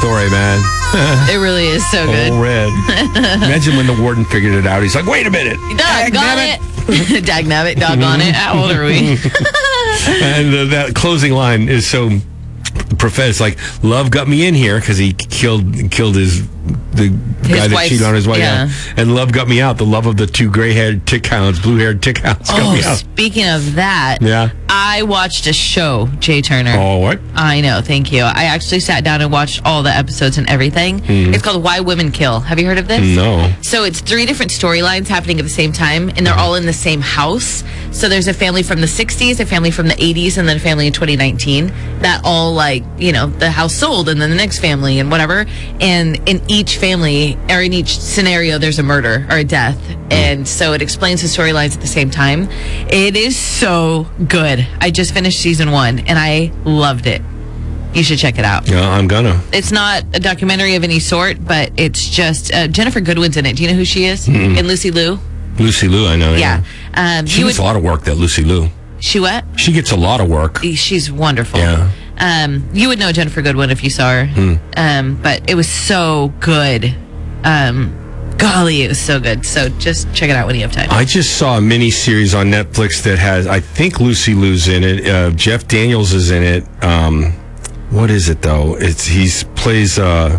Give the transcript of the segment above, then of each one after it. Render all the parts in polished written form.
story, man. It really is so good. All red. Imagine when the warden figured it out. He's like, wait a minute. Doggone it. Dagnabbit, doggone it. How old are we? And that closing line is so prophetic. It's like, love got me in here because he killed the guy that cheated on his wife. Yeah. And love got me out. The love of the two blue-haired tick hounds got me out. Speaking of that, Yeah. I watched a show, Jay Turner. Oh, what? I know, thank you. I actually sat down and watched all the episodes and everything. It's called Why Women Kill. Have you heard of this? No. So it's 3 different storylines happening at the same time, and they're all in the same house. So there's a family from the 60s, a family from the 80s, and then a family in 2019 that all, the house sold, and then the next family and whatever. And in each family, or in each scenario, there's a murder or a death. And so it explains the storylines at the same time. It is so good. I just finished season 1, and I loved it. You should check it out. Yeah, I'm gonna. It's not a documentary of any sort, but it's just Jennifer Goodwin's in it. Do you know who she is? And Lucy Liu? Lucy Liu, I know. Yeah. She gets a lot of work, that Lucy Liu. She what? She gets a lot of work. She's wonderful. Yeah. You would know Jennifer Goodwin if you saw her. But it was so good. Golly, it was so good. So just check it out when you have time. I just saw a mini series on Netflix that has, I think Lucy Liu's in it. Jeff Daniels is in it. What is it though? He plays a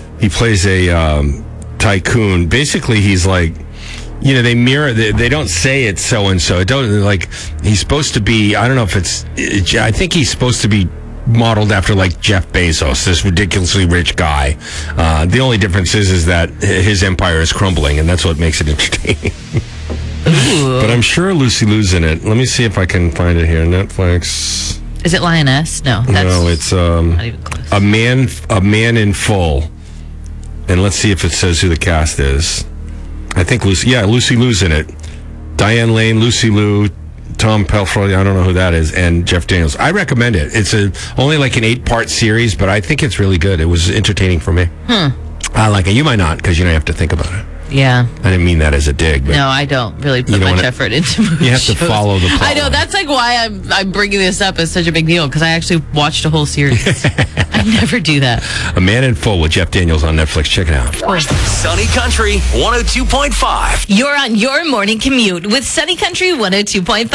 tycoon. Basically, he's like, they mirror. They don't say it's so and so. It don't like he's supposed to be. I don't know if I think he's supposed to be modeled after like Jeff Bezos, this ridiculously rich guy. The only difference is that his empire is crumbling, and that's what makes it entertaining. But I'm sure Lucy Liu's in it. Let me see if I can find it here. Netflix. Is it Lioness? No, it's not even close. a man in full. And let's see if it says who the cast is. I think Lucy Liu's in it. Diane Lane, Lucy Liu, Tom Pelfrey, I don't know who that is, and Jeff Daniels. I recommend it. It's only like an 8-part series, but I think it's really good. It was entertaining for me. I like it. You might not, because you don't have to think about it. Yeah. I didn't mean that as a dig. But no, I don't really put much effort into movie You have to follow the plot. I know. That's like why I'm bringing this up as such a big deal, because I actually watched a whole series. I never do that. A Man in Full with Jeff Daniels on Netflix. Check it out. Sunny Country 102.5. You're on your morning commute with Sunny Country 102.5.